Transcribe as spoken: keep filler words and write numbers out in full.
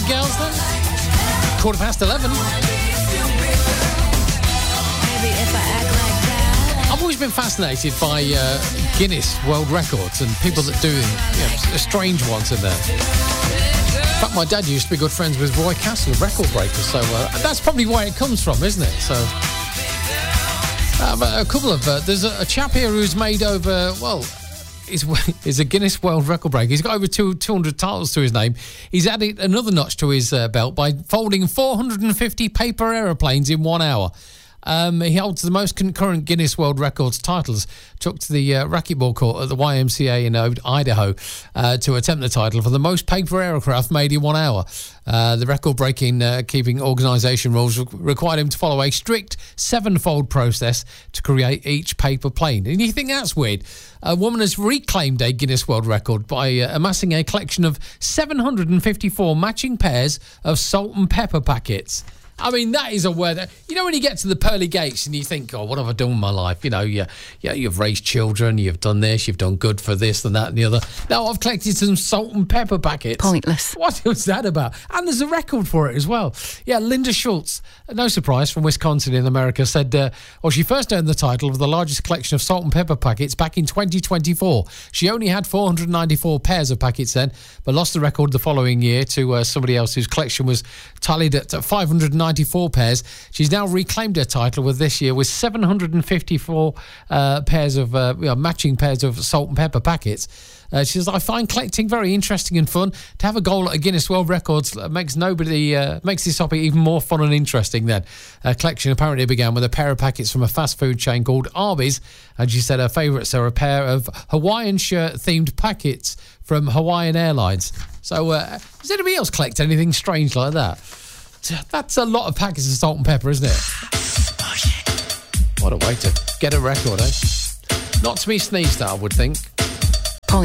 girls then? Quarter past eleven. I've always been fascinated by uh, Guinness World Records and people that do, you know, strange ones in there. In fact, my dad used to be good friends with Roy Castle of Record Breakers, so uh, that's probably where it comes from, isn't it? So, uh, a couple of... Uh, there's a, a chap here who's made over, well... He's, he's a Guinness World Record breaker. He's got over two, 200 titles to his name. He's added another notch to his uh, belt by folding four hundred fifty paper aeroplanes in one hour. Um, he holds the most concurrent Guinness World Records titles. Took to the uh, racquetball court at the Y M C A in Idaho uh, to attempt the title for the most paper aircraft made in one hour. Uh, the record-breaking uh, keeping organisation rules re- required him to follow a strict seven-fold process to create each paper plane. And you think that's weird? A woman has reclaimed a Guinness World Record by uh, amassing a collection of seven hundred fifty-four matching pairs of salt and pepper packets. I mean, that is a word. You know, when you get to the pearly gates and you think, oh, what have I done with my life? You know, you, you, you've raised children, you've done this, you've done good for this and that and the other. Now I've collected some salt and pepper packets. Pointless. What was that about? And there's a record for it as well. Yeah, Linda Schultz, no surprise, from Wisconsin in America, said, uh, well, she first earned the title of the largest collection of salt and pepper packets back in twenty twenty-four. She only had four hundred ninety-four pairs of packets then, but lost the record the following year to uh, somebody else whose collection was tallied at five hundred ninety-four pairs. She's now reclaimed her title with this year with seven hundred fifty-four uh, pairs of uh, you know, matching pairs of salt and pepper packets. Uh, she says, I find collecting very interesting and fun. To have a goal at a Guinness World Records makes nobody uh, makes this hobby even more fun and interesting then. Her collection apparently began with a pair of packets from a fast food chain called Arby's, and she said her favourites are a pair of Hawaiian shirt-themed packets from Hawaiian Airlines. So, uh, does anybody else collect anything strange like that? That's a lot of packets of salt and pepper, isn't it? What a way to get a record, eh? Not to be sneezed at, I would think.